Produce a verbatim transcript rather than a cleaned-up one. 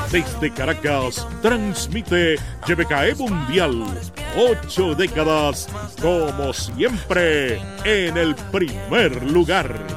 Desde Caracas, transmite Y B K E Mundial. Ocho décadas, como siempre, en el primer lugar.